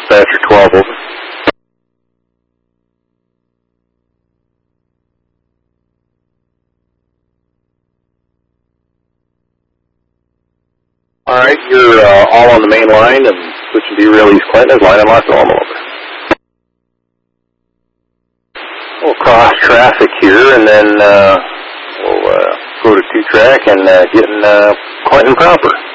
Dispatcher 12, over. All right, you're all on the main line and switching to Rail East Clinton. Line and lock normal, over. We'll cross traffic here and then we'll go to 2-track and get in Clinton proper.